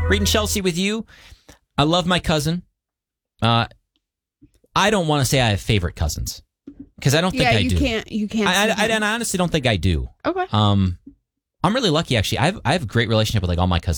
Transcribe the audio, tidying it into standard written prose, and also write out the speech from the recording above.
Reading Chelsea with you. I love my cousin. I don't want to say I have favorite cousins because I don't think I do. You can't. I honestly don't think I do. Okay. I'm really lucky, actually. I have a great relationship with like all my cousins.